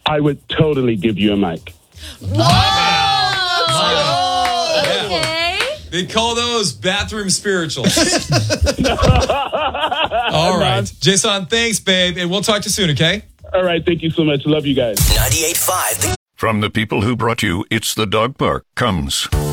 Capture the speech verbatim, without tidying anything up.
I would totally give you a mic. Whoa! Oh, okay. They call those bathroom spirituals. All right. Jason, thanks, babe. And we'll talk to you soon, okay? All right. Thank you so much. Love you guys. ninety-eight point five. From the people who brought you It's the Dog Park comes